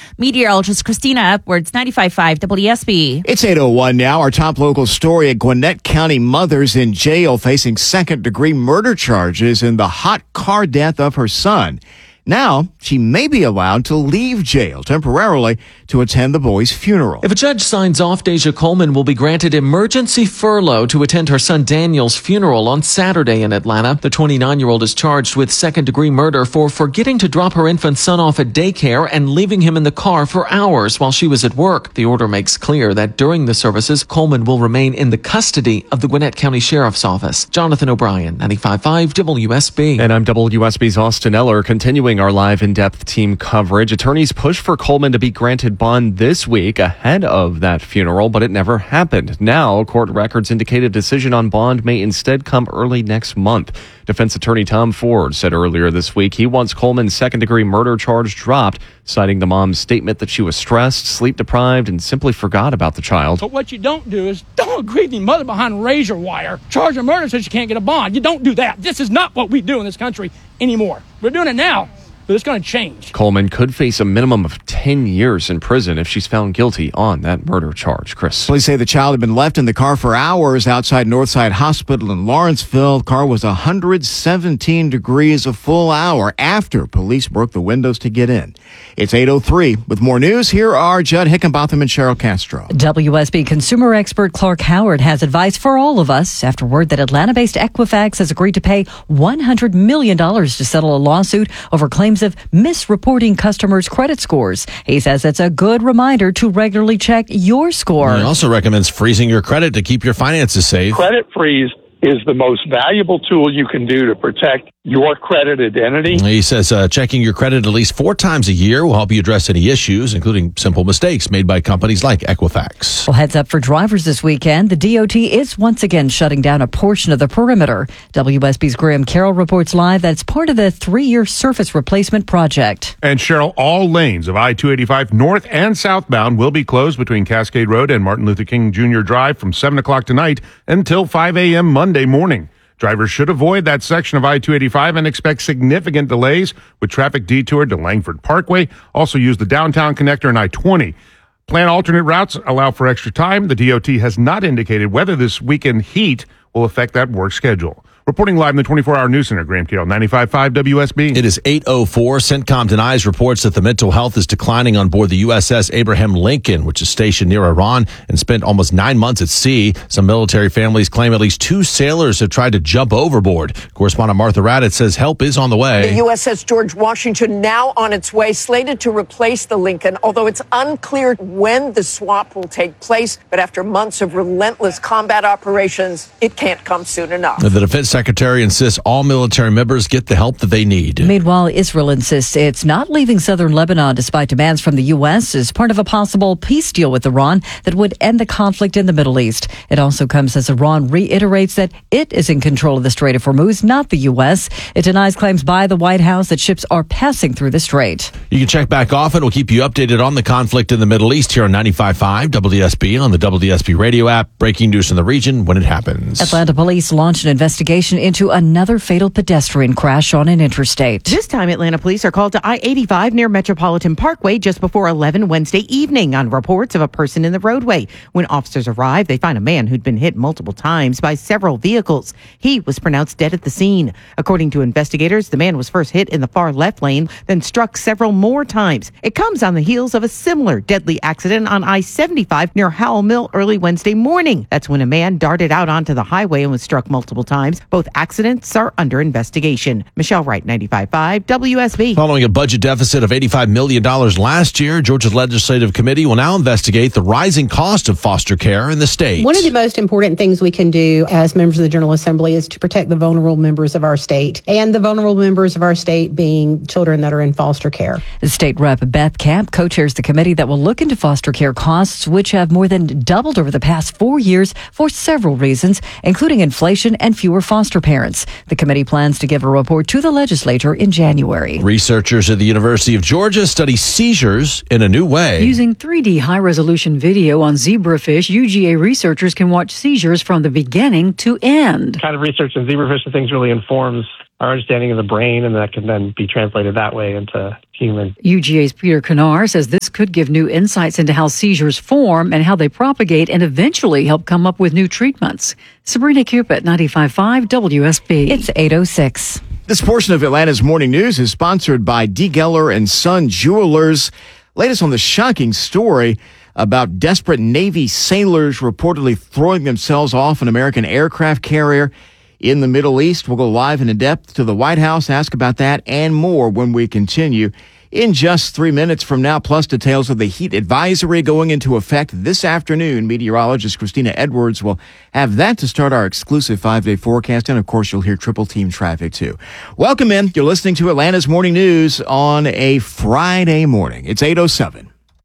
Meteorologist Christina Upwards, 95.5 WSB. It's 8:01 now. Our top local story: a Gwinnett County mother's in jail facing second-degree murder charges in the hot car death of her son. Now, she may be allowed to leave jail temporarily to attend the boy's funeral. If a judge signs off, Deja Coleman will be granted emergency furlough to attend her son Daniel's funeral on Saturday in Atlanta. The 29-year-old is charged with second-degree murder for forgetting to drop her infant son off at daycare and leaving him in the car for hours while she was at work. The order makes clear that during the services, Coleman will remain in the custody of the Gwinnett County Sheriff's Office. Jonathan O'Brien, 95.5 WSB. And I'm WSB's Austin Eller, continuing our live in-depth team coverage. Attorneys pushed for Coleman to be granted bond this week ahead of that funeral, but it never happened. Now, court records indicate a decision on bond may instead come early next month. Defense attorney Tom Ford said earlier this week he wants Coleman's second-degree murder charge dropped, citing the mom's statement that she was stressed, sleep-deprived, and simply forgot about the child. But what you don't do is don't agree to your mother behind razor wire, charge her murder so she can't get a bond. You don't do that. This is not what we do in this country anymore. We're doing it now, but it's going to change. Coleman could face a minimum of 10 years in prison if she's found guilty on that murder charge. Chris. Police say the child had been left in the car for hours outside Northside Hospital in Lawrenceville. The car was 117 degrees a full hour after police broke the windows to get in. It's 8:03. With more news, here are Judd Hickenbotham and Cheryl Castro. WSB consumer expert Clark Howard has advice for all of us after word that Atlanta-based Equifax has agreed to pay $100 million to settle a lawsuit over claims of misreporting customers' credit scores. He says it's a good reminder to regularly check your score. He also recommends freezing your credit to keep your finances safe. Credit freeze is the most valuable tool you can do to protect your credit identity. He says checking your credit at least 4 times a year will help you address any issues, including simple mistakes made by companies like Equifax. Well, heads up for drivers this weekend. The DOT is once again shutting down a portion of the perimeter. WSB's Graham Carroll reports live that it's part of the 3-year surface replacement project. And Cheryl, all lanes of I-285 north and southbound will be closed between Cascade Road and Martin Luther King Jr. Drive from 7 o'clock tonight until 5 a.m. Monday morning. Drivers should avoid that section of I-285 and expect significant delays with traffic detoured to Langford Parkway. Also use the downtown connector and I-20. Plan alternate routes, allow for extra time. The DOT has not indicated whether this weekend heat will affect that work schedule. Reporting live in the 24-hour news center, Graham Carroll, 95.5 WSB. It is 8:04. CENTCOM denies reports that the mental health is declining on board the USS Abraham Lincoln, which is stationed near Iran and spent almost 9 months at sea. Some military families claim at least 2 sailors have tried to jump overboard. Correspondent Martha Raddatz says help is on the way. The USS George Washington now on its way, slated to replace the Lincoln, although it's unclear when the swap will take place. But after months of relentless combat operations, it can't come soon enough. The Defense Secretary insists all military members get the help that they need. Meanwhile, Israel insists it's not leaving southern Lebanon despite demands from the U.S. as part of a possible peace deal with Iran that would end the conflict in the Middle East. It also comes as Iran reiterates that it is in control of the Strait of Hormuz, not the U.S. It denies claims by the White House that ships are passing through the strait. You can check back often. We'll keep you updated on the conflict in the Middle East here on 95.5 WSB on the WSB radio app. Breaking news in the region when it happens. Atlanta police launched an investigation into another fatal pedestrian crash on an interstate. This time, Atlanta police are called to I-85 near Metropolitan Parkway just before 11 Wednesday evening on reports of a person in the roadway. When officers arrived, they find a man who'd been hit multiple times by several vehicles. He was pronounced dead at the scene. According to investigators, the man was first hit in the far left lane, then struck several more times. It comes on the heels of a similar deadly accident on I-75 near Howell Mill early Wednesday morning. That's when a man darted out onto the highway and was struck multiple times. Both accidents are under investigation. Michelle Wright, 95.5 WSB. Following a budget deficit of $85 million last year, Georgia's Legislative Committee will now investigate the rising cost of foster care in the state. One of the most important things we can do as members of the General Assembly is to protect the vulnerable members of our state, and the vulnerable members of our state being children that are in foster care. The state rep Beth Camp co-chairs the committee that will look into foster care costs, which have more than doubled over the past 4 years for several reasons, including inflation and fewer foster parents. The committee plans to give a report to the legislature in January. Researchers at the University of Georgia study seizures in a new way. Using 3D high-resolution video on zebrafish, UGA researchers can watch seizures from the beginning to end. Kind of research in zebrafish and things really informs our understanding of the brain, and that can then be translated that way into human. UGA's Peter Kanar says this could give new insights into how seizures form and how they propagate and eventually help come up with new treatments. Sabrina Cupid, 95.5 WSB. It's 8:06. This portion of Atlanta's Morning News is sponsored by D. Geller and Son Jewelers. Latest on the shocking story about desperate Navy sailors reportedly throwing themselves off an American aircraft carrier in the Middle East. We'll go live and in depth to the White House, ask about that and more when we continue in just 3 minutes from now, plus details of the heat advisory going into effect this afternoon. Meteorologist Christina Edwards will have that to start our exclusive 5-day forecast. And of course, you'll hear triple team traffic too. Welcome in. You're listening to Atlanta's Morning News on a Friday morning. It's 8:07.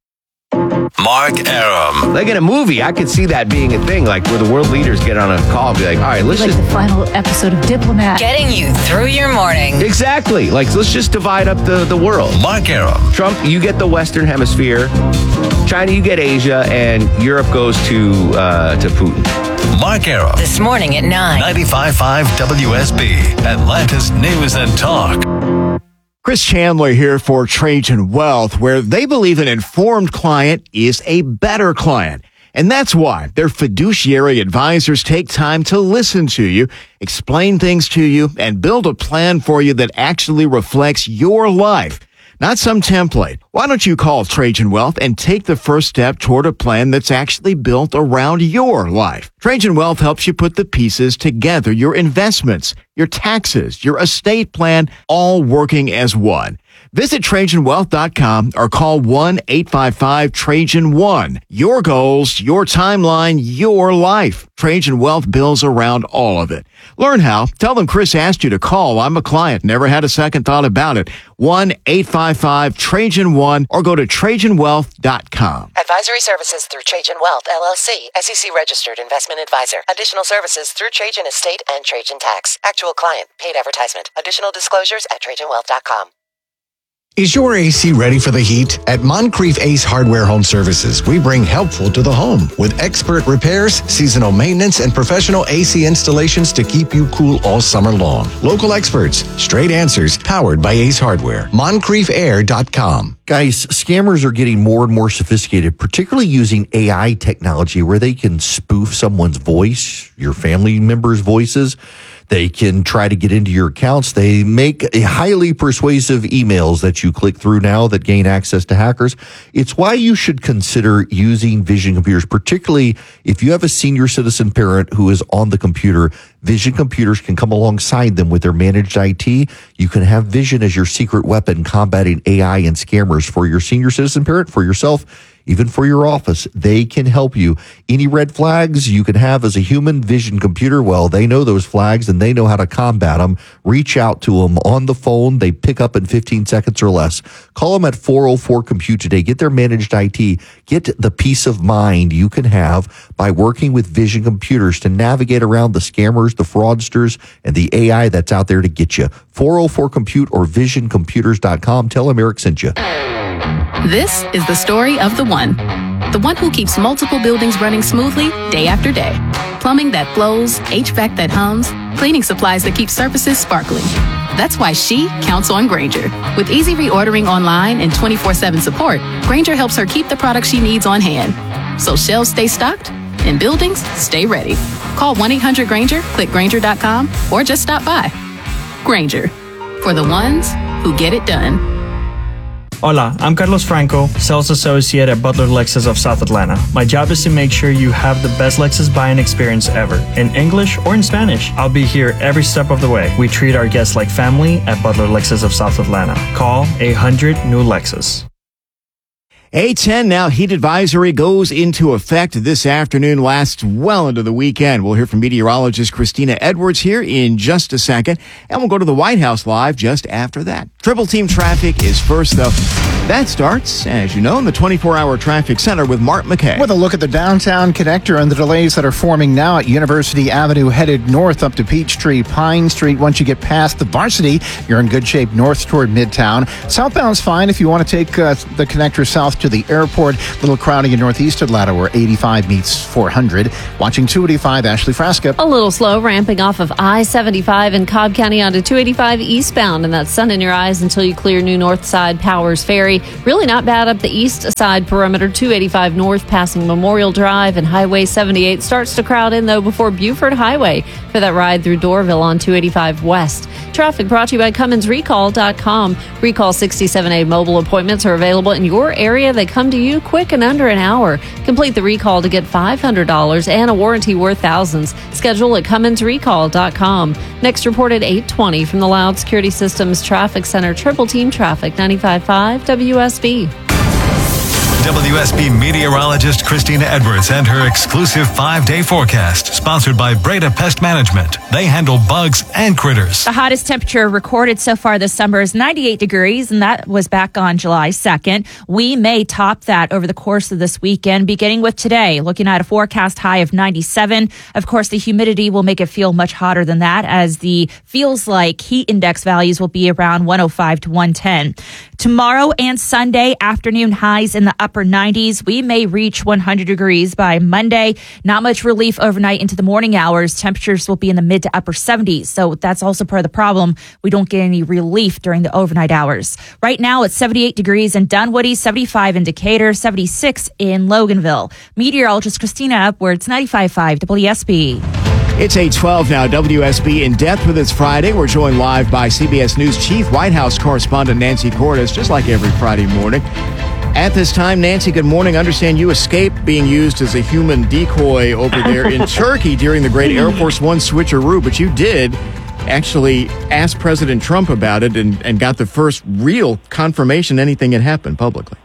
Mark Arum. Like in a movie, I could see that being a thing, like where the world leaders get on a call and be like, all right, let's just... the final episode of Diplomat. Getting you through your morning. Exactly. Like, let's just divide up the world. Mark Arum. Trump, you get the Western Hemisphere. China, you get Asia. And Europe goes to Putin. Mark Arum. This morning at 9. 95.5 WSB. Atlanta's News and Talk. Chris Chandler here for Trajan Wealth, where they believe an informed client is a better client. And that's why their fiduciary advisors take time to listen to you, explain things to you, and build a plan for you that actually reflects your life, not some template. Why don't you call Trajan Wealth and take the first step toward a plan that's actually built around your life? Trajan Wealth helps you put the pieces together, your investments, your taxes, your estate plan, all working as one. Visit TrajanWealth.com or call 1-855-TRAJAN-1. Your goals, your timeline, your life. Trajan Wealth builds around all of it. Learn how. Tell them Chris asked you to call. I'm a client. Never had a second thought about it. 1-855-TRAJAN-1 or go to TrajanWealth.com. Advisory services through Trajan Wealth, LLC, SEC registered investment advisor. Additional services through Trajan Estate and Trajan Tax. Actual client. Paid advertisement. Additional disclosures at TrajanWealth.com. Is your AC ready for the heat? At Moncrief Ace Hardware Home Services, we bring helpful to the home with expert repairs, seasonal maintenance, and professional AC installations to keep you cool all summer long. Local experts, straight answers, powered by Ace Hardware. MoncriefAir.com. Guys, scammers are getting more and more sophisticated, particularly using AI technology where they can spoof someone's voice, your family members' voices. They can try to get into your accounts. They make highly persuasive emails that you click through now that gain access to hackers. It's why you should consider using Vision Computers, particularly if you have a senior citizen parent who is on the computer. Vision Computers can come alongside them with their managed IT. You can have Vision as your secret weapon combating AI and scammers for your senior citizen parent, for yourself, even for your office. They can help you. Any red flags you can have as a human, Vision Computer, well, they know those flags and they know how to combat them. Reach out to them on the phone. They pick up in 15 seconds or less. Call them at 404-COMPUTE today. Get their managed IT. Get the peace of mind you can have by working with Vision Computers to navigate around the scammers, the fraudsters, and the AI that's out there to get you. 404-COMPUTE or visioncomputers.com. Tell them Eric sent you. This is the story of the one who keeps multiple buildings running smoothly day after day. Plumbing that flows, HVAC that hums, cleaning supplies that keep surfaces sparkling. That's why she counts on Grainger. With easy reordering online and 24/7 support, Grainger helps her keep the products she needs on hand. So shelves stay stocked and buildings stay ready. Call 1-800-GRAINGER, click Grainger.com, or just stop by. Grainger, for the ones who get it done. Hola, I'm Carlos Franco, Sales Associate at Butler Lexus of South Atlanta. My job is to make sure you have the best Lexus buying experience ever, in English or in Spanish. I'll be here every step of the way. We treat our guests like family at Butler Lexus of South Atlanta. Call 800-NEW-LEXUS. 8:10 now. Heat advisory goes into effect this afternoon, lasts well into the weekend. We'll hear from meteorologist Christina Edwards here in just a second, and we'll go to the White House live just after that. Triple team traffic is first, though. That starts, as you know, in the 24-hour traffic center with Mark McKay. With a look at the downtown connector and the delays that are forming now at University Avenue headed north up to Peachtree, Pine Street. Once you get past the Varsity, you're in good shape north toward Midtown. Southbound's fine if you want to take the connector south to the airport. A little crowding in northeast Atlanta where 85 meets 400. Watching 285, Ashley Frasca. A little slow ramping off of I-75 in Cobb County onto 285 eastbound, and that sun in your eyes until you clear New North Side Powers Ferry. Really not bad up the east side perimeter. 285 north passing Memorial Drive, and Highway 78 starts to crowd in though before Buford Highway for that ride through Doraville on 285 west. Traffic brought to you by CummonsRecall.com. Recall 67A mobile appointments are available in your area. They come to you quick in under an hour. Complete the recall to get $500 and a warranty worth thousands. Schedule at CummonsRecall.com. Next report at 8:20 from the Loud Security Systems Traffic Center. Triple Team Traffic 95.5 WSB. WSB meteorologist Christina Edwards and her exclusive 5-day forecast, sponsored by Breda Pest Management. They handle bugs and critters. The hottest temperature recorded so far this summer is 98 degrees, and that was back on July 2nd. We may top that over the course of this weekend, beginning with today, looking at a forecast high of 97. Of course, the humidity will make it feel much hotter than that, as the feels like heat index values will be around 105 to 110. Tomorrow and Sunday, afternoon highs in the upper 90s. We may reach 100 degrees by Monday. Not much relief overnight into the morning hours. Temperatures will be in the mid to upper 70s. So that's also part of the problem. We don't get any relief during the overnight hours. Right now it's 78 degrees in Dunwoody, 75 in Decatur, 76 in Loganville. Meteorologist Christina Edwards, 95.5 WSB. It's 8:12 now. WSB In Depth with It's Friday. We're joined live by CBS News Chief White House correspondent Nancy Cordes, just like every Friday morning. At this time, Nancy, good morning. I understand you escaped being used as a human decoy over there in Turkey during the great Air Force One switcheroo, but you did actually ask President Trump about it and got the first real confirmation anything had happened publicly.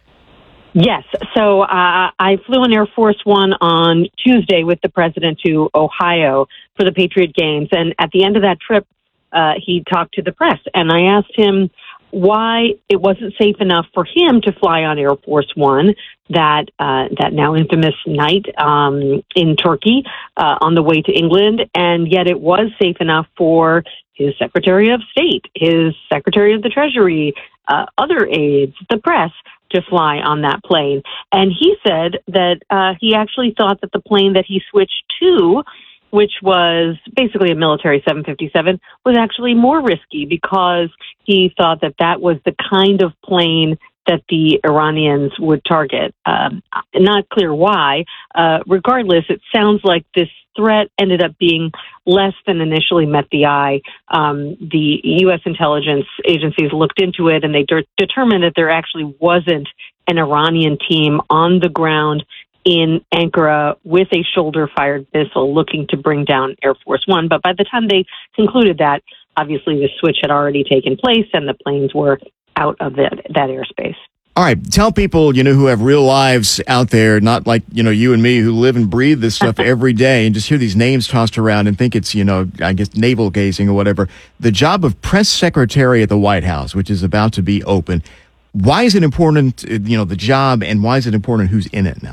Yes. So I flew in Air Force One on Tuesday with the president to Ohio for the Patriot Games. And at the end of that trip, he talked to the press. And I asked him why it wasn't safe enough for him to fly on Air Force One that now infamous night in Turkey on the way to England. And yet it was safe enough for his Secretary of State, his Secretary of the Treasury, other aides, the press, to fly on that plane. And he said that he actually thought that the plane that he switched to, which was basically a military 757, was actually more risky because he thought that that was the kind of plane that the Iranians would target. Not clear why. Regardless, it sounds like this threat ended up being less than initially met the eye. The U.S. intelligence agencies looked into it, and they determined that there actually wasn't an Iranian team on the ground in Ankara with a shoulder-fired missile looking to bring down Air Force One. But by the time they concluded that, obviously the switch had already taken place and the planes were out of that airspace. All right, tell people, who have real lives out there, not like, you and me who live and breathe this stuff every day and just hear these names tossed around and think it's, I guess, navel gazing or whatever. The job of press secretary at the White House, which is about to be open. Why is it important, the job, and why is it important who's in it now?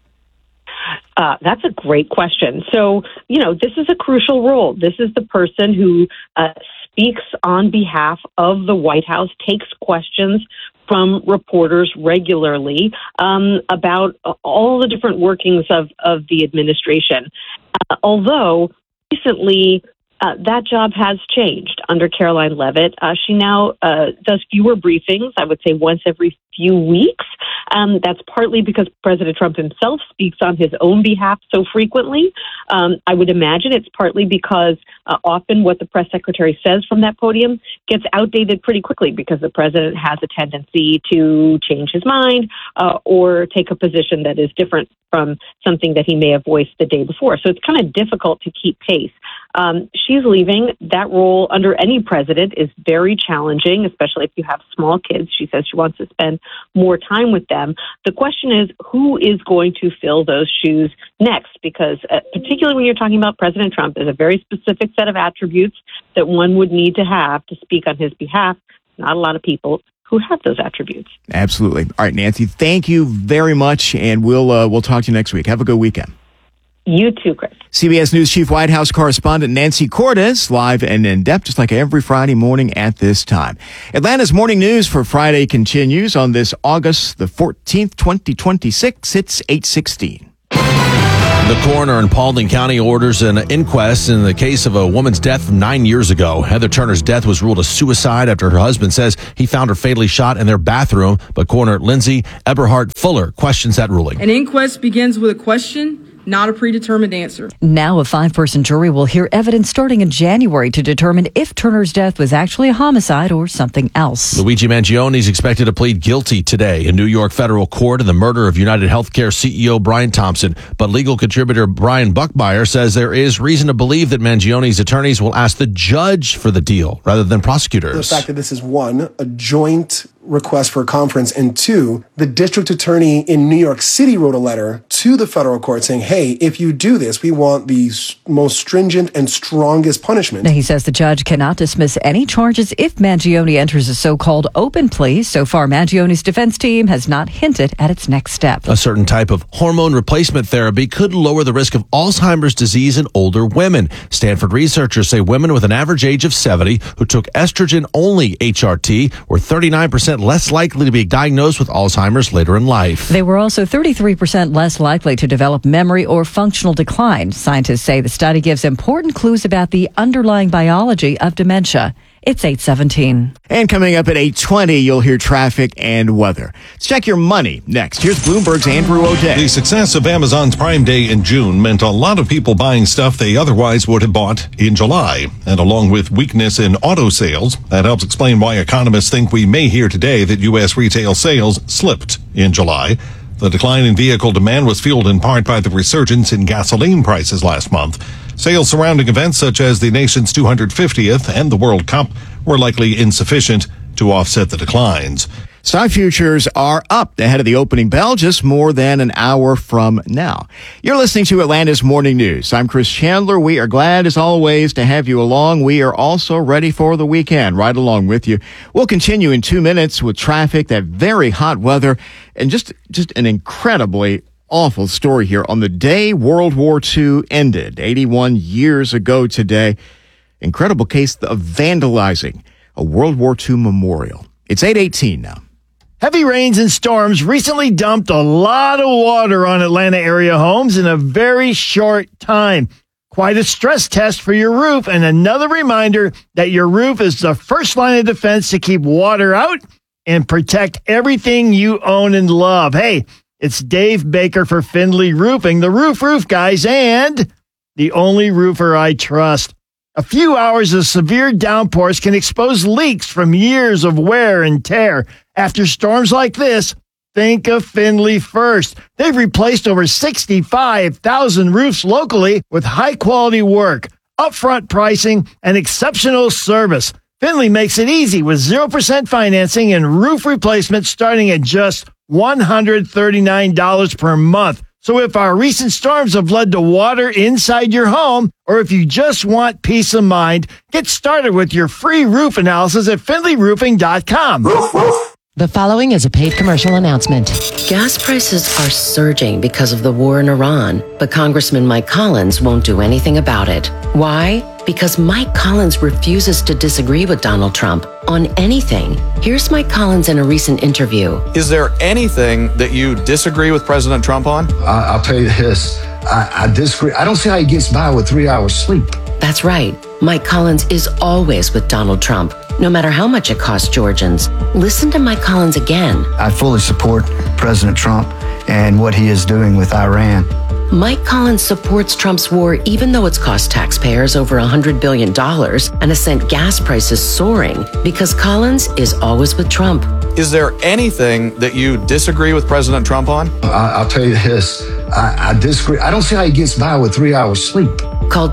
That's a great question. So, this is a crucial role. This is the person who speaks on behalf of the White House, takes questions from reporters regularly about all the different workings of the administration. Although recently that job has changed under Caroline Leavitt. She now does fewer briefings, I would say once every few weeks. That's partly because President Trump himself speaks on his own behalf so frequently. I would imagine it's partly because often what the press secretary says from that podium gets outdated pretty quickly because the president has a tendency to change his mind or take a position that is different from something that he may have voiced the day before. So it's kind of difficult to keep pace. She's leaving. That role under any president is very challenging, especially if you have small kids. She says she wants to spend more time with them. The question is, who is going to fill those shoes next? Because particularly when you're talking about President Trump, there's a very specific set of attributes that one would need to have to speak on his behalf. Not a lot of people who have those attributes. Absolutely. All right, Nancy, thank you very much, and we'll talk to you next week. Have a good weekend. You too, Chris. CBS News Chief White House correspondent Nancy Cordes, live and in depth, just like every Friday morning at this time. Atlanta's morning news for Friday continues on this August the 14th, 2026. It's 8:16. The coroner in Paulding County orders an inquest in the case of a woman's death from 9 years ago. Heather Turner's death was ruled a suicide after her husband says he found her fatally shot in their bathroom. But Coroner Lindsay Eberhardt Fuller questions that ruling. An inquest begins with a question, not a predetermined answer. Now a 5-person jury will hear evidence starting in January to determine if Turner's death was actually a homicide or something else. Luigi Mangione is expected to plead guilty today in New York federal court in the murder of United Healthcare CEO Brian Thompson. But legal contributor Brian Buckmeyer says there is reason to believe that Mangione's attorneys will ask the judge for the deal rather than prosecutors. The fact that this is one, a joint request for a conference, and two, the district attorney in New York City wrote a letter to the federal court saying, hey, if you do this, we want the most stringent and strongest punishment. Now, he says the judge cannot dismiss any charges if Mangione enters a so-called open plea. So far, Mangione's defense team has not hinted at its next step. A certain type of hormone replacement therapy could lower the risk of Alzheimer's disease in older women. Stanford researchers say women with an average age of 70 who took estrogen-only HRT were 39% less likely to be diagnosed with Alzheimer's later in life. They were also 33% less likely to develop memory or functional decline. Scientists say the study gives important clues about the underlying biology of dementia. It's 8:17. And coming up at 8:20, you'll hear traffic and weather. Let's check your money next. Here's Bloomberg's Andrew O'Day. The success of Amazon's Prime Day in June meant a lot of people buying stuff they otherwise would have bought in July. And along with weakness in auto sales, that helps explain why economists think we may hear today that U.S. retail sales slipped in July. The decline in vehicle demand was fueled in part by the resurgence in gasoline prices last month. Sales surrounding events such as the nation's 250th and the World Cup were likely insufficient to offset the declines. Stock futures are up ahead of the opening bell just more than an hour from now. You're listening to Atlanta's Morning News. I'm Chris Chandler. We are glad, as always, to have you along. We are also ready for the weekend, right along with you. We'll continue in 2 minutes with traffic, that very hot weather, and just an incredibly awful story here. On the day World War II ended, 81 years ago today, incredible case of vandalizing a World War II memorial. It's 8:18 now. Heavy rains and storms recently dumped a lot of water on Atlanta area homes in a very short time. Quite a stress test for your roof, and another reminder that your roof is the first line of defense to keep water out and protect everything you own and love. Hey, it's Dave Baker for Findlay Roofing, the roof guys, and the only roofer I trust. A few hours of severe downpours can expose leaks from years of wear and tear. After storms like this, think of Findlay first. They've replaced over 65,000 roofs locally with high-quality work, upfront pricing, and exceptional service. Findlay makes it easy with 0% financing and roof replacement starting at just $139 per month. So if our recent storms have led to water inside your home, or if you just want peace of mind, get started with your free roof analysis at FindlayRoofing.com. The following is a paid commercial announcement. Gas prices are surging because of the war in Iran, but Congressman Mike Collins won't do anything about it. Why? Because Mike Collins refuses to disagree with Donald Trump on anything. Here's Mike Collins in a recent interview. Is there anything that you disagree with President Trump on? I'll tell you this. I disagree. I don't see how he gets by with 3 hours sleep. That's right. Mike Collins is always with Donald Trump, no matter how much it costs Georgians. Listen to Mike Collins again. I fully support President Trump and what he is doing with Iran. Mike Collins supports Trump's war even though it's cost taxpayers over $100 billion and has sent gas prices soaring because Collins is always with Trump. Is there anything that you disagree with President Trump on? I'll tell you this. I disagree. I don't see how he gets by with 3 hours sleep. Call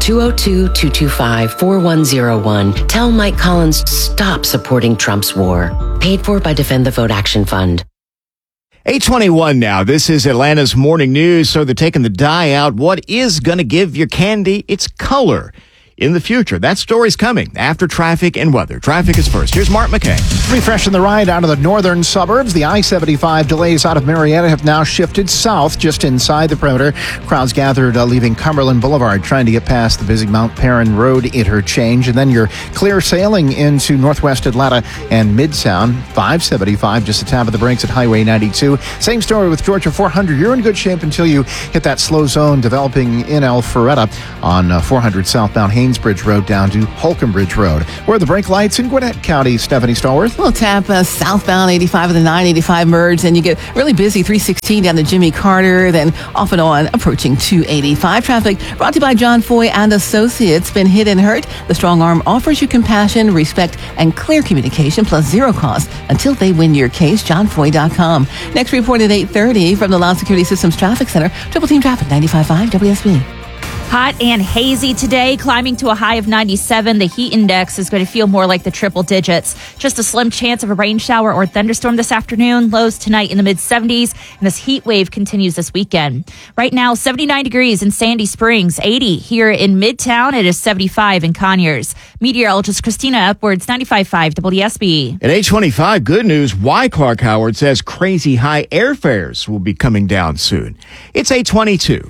202-225-4101. Tell Mike Collins stop supporting Trump's war. Paid for by Defend the Vote Action Fund. 8:21 now. This is Atlanta's Morning News. So they're taking the dye out. What is going to give your candy its color? in the future. That story's coming after traffic and weather. Traffic is first. Here's Mark McKay. Refreshing the ride out of the northern suburbs. The I-75 delays out of Marietta have now shifted south just inside the perimeter. Crowds gathered leaving Cumberland Boulevard trying to get past the busy Mount Perrin Road interchange. And then you're clear sailing into northwest Atlanta and Midtown. 575 just a tap of the brakes at Highway 92. Same story with Georgia 400. You're in good shape until you hit that slow zone developing in Alpharetta on 400 southbound Haynesbridge Road down to Holcomb Bridge Road. Where are the brake lights in Gwinnett County? Stephanie Stallworth. We'll tap southbound 85 with the 985 merge, and you get really busy 316 down to Jimmy Carter, then off and on approaching 285. Traffic brought to you by John Foy and Associates. Been hit and hurt? The Strong Arm offers you compassion, respect, and clear communication plus zero cost until they win your case. JohnFoy.com. Next report at 8:30 from the Loud Security Systems Traffic Center. Triple Team Traffic 95.5 WSB. Hot and hazy today, climbing to a high of 97. The heat index is going to feel more like the triple digits. Just a slim chance of a rain shower or thunderstorm this afternoon. Lows tonight in the mid-70s, and this heat wave continues this weekend. Right now, 79 degrees in Sandy Springs, 80 here in Midtown. It is 75 in Conyers. Meteorologist Christina Upwards, 95.5 WSB. At 8:25, good news. Y. Clark Howard says crazy high airfares will be coming down soon. It's 8:22.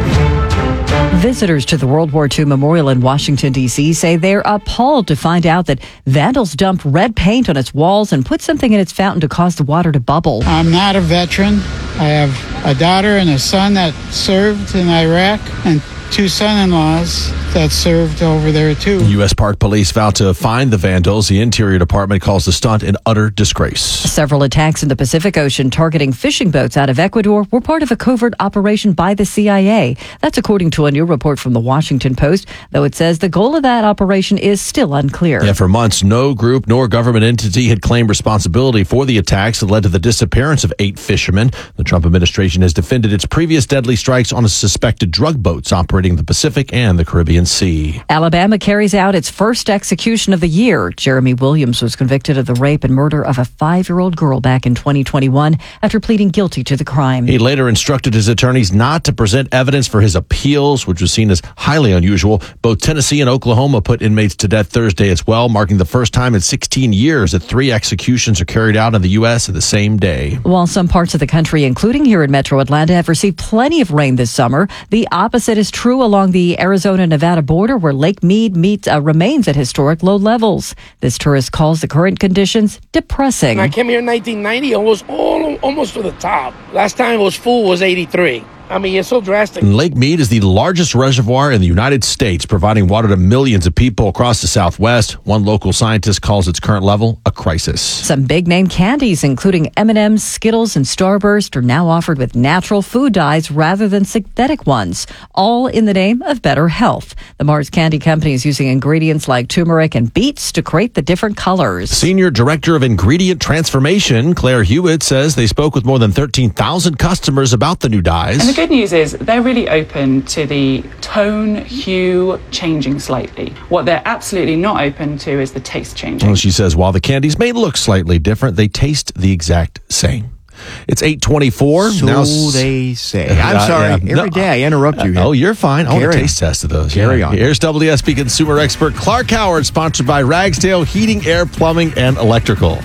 Visitors to the World War II Memorial in Washington, D.C. say they're appalled to find out that vandals dumped red paint on its walls and put something in its fountain to cause the water to bubble. I'm not a veteran. I have a daughter and a son that served in Iraq and two son-in-laws that served over there too. U.S. Park Police vowed to find the vandals. The Interior Department calls the stunt an utter disgrace. Several attacks in the Pacific Ocean targeting fishing boats out of Ecuador were part of a covert operation by the CIA. That's according to a new report from the Washington Post, though it says the goal of that operation is still unclear. Yeah, for months, no group nor government entity had claimed responsibility for the attacks that led to the disappearance of 8 fishermen. The Trump administration has defended its previous deadly strikes on suspected drug boats operating in the Pacific and the Caribbean Sea. Alabama carries out its first execution of the year. Jeremy Williams was convicted of the rape and murder of a 5-year-old girl back in 2021 after pleading guilty to the crime. He later instructed his attorneys not to present evidence for his appeals, which was seen as highly unusual. Both Tennessee and Oklahoma put inmates to death Thursday as well, marking the first time in 16 years that 3 executions are carried out in the U.S. at the same day. While some parts of the country, including here in Metro Atlanta, have received plenty of rain this summer, the opposite is true along the Arizona-Nevada border, where Lake Mead remains at historic low levels. This tourist calls the current conditions depressing. I came here in 1990, it was almost to the top. Last time it was full was 83. I mean, it's so drastic. Lake Mead is the largest reservoir in the United States, providing water to millions of people across the Southwest. One local scientist calls its current level a crisis. Some big-name candies, including M&M's, Skittles, and Starburst, are now offered with natural food dyes rather than synthetic ones, all in the name of better health. The Mars Candy Company is using ingredients like turmeric and beets to create the different colors. Senior Director of Ingredient Transformation, Claire Hewitt, says they spoke with more than 13,000 customers about the new dyes. And the good news is they're really open to the tone, hue changing slightly. What they're absolutely not open to is the taste changing. Well, she says while the candies may look slightly different, they taste the exact same. It's 8:24. So now, they say. I'm sorry. Every day I interrupt you. Oh, you're fine. I'll Carry taste test of those. Carry on. Here's WSB consumer expert Clark Howard, sponsored by Ragsdale Heating, Air, Plumbing, and Electrical.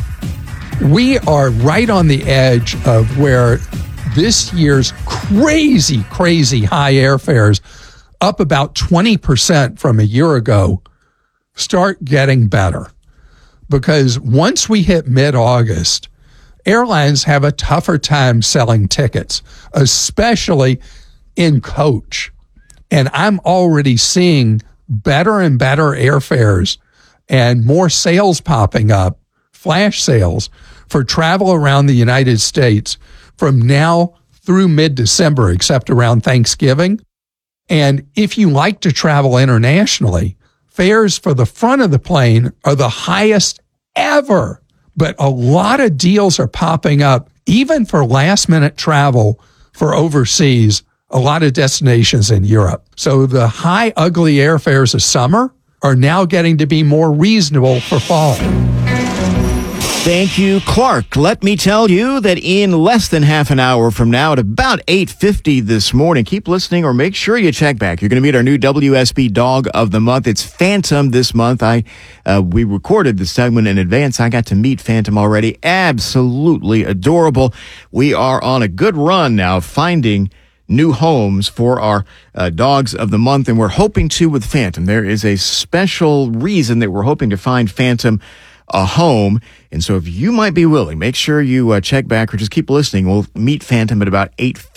We are right on the edge of where this year's crazy high airfares, up about 20% from a year ago, start getting better. Because once we hit mid-August, airlines have a tougher time selling tickets, especially in coach. And I'm already seeing better and better airfares and more sales popping up, flash sales, for travel around the United States from now through mid-December, except around Thanksgiving. And if you like to travel internationally, fares for the front of the plane are the highest ever. But a lot of deals are popping up, even for last-minute travel for overseas, a lot of destinations in Europe. So the high, ugly airfares of summer are now getting to be more reasonable for fall. Thank you, Clark. Let me tell you that in less than half an hour from now at about 8:50 this morning, keep listening or make sure you check back. You're going to meet our new WSB Dog of the Month. It's Phantom this month. We recorded the segment in advance. I got to meet Phantom already. Absolutely adorable. We are on a good run now finding new homes for our Dogs of the Month, and we're hoping to with Phantom. There is a special reason that we're hoping to find Phantom a home. And so if you might be willing, make sure you check back or just keep listening. We'll meet Phantom at about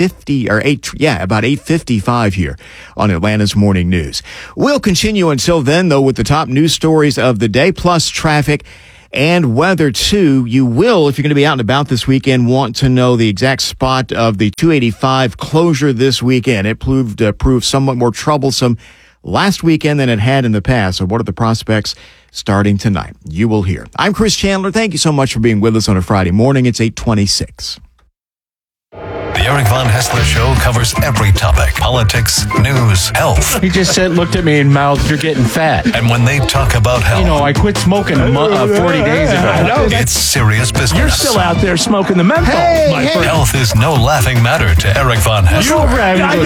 8:55 here on Atlanta's Morning News. We'll continue until then, though, with the top news stories of the day, plus traffic and weather, too. You will, if you're going to be out and about this weekend, want to know the exact spot of the 285 closure this weekend. It proved somewhat more troublesome last weekend than it had in the past. So what are the prospects starting tonight? You will hear. I'm Chris Chandler. Thank you so much for being with us on a Friday morning. It's 8:26. The Eric Von Hessler Show covers every topic: politics, news, health. He just looked at me and mouthed, "You're getting fat." And when they talk about health, you know, I quit smoking 40 days ago. I know. It's serious business. You're still out there smoking the menthol, my friend. Health is no laughing matter to Eric Von Hessler. I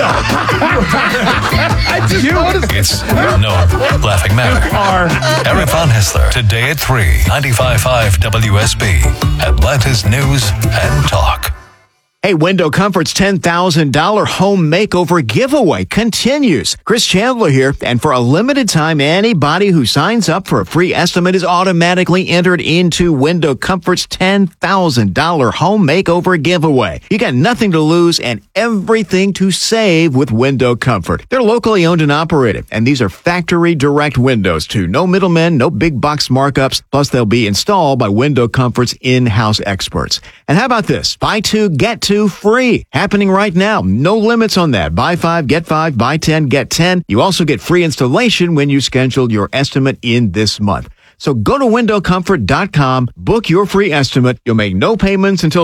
just noticed. It's no laughing matter. Eric Von Hessler, today at 3, 95.5 WSB, Atlanta's News and Talk. Hey, Window Comfort's $10,000 home makeover giveaway continues. Chris Chandler here, and for a limited time, anybody who signs up for a free estimate is automatically entered into Window Comfort's $10,000 home makeover giveaway. You got nothing to lose and everything to save with Window Comfort. They're locally owned and operated, and these are factory direct windows too. No middlemen, no big box markups, plus they'll be installed by Window Comfort's in-house experts. And how about this? Buy two, get two free. Happening right now. No limits on that. Buy 5, get 5, buy 10, get 10. You also get free installation when you schedule your estimate in this month. So go to windowcomfort.com, book your free estimate. You'll make no payments until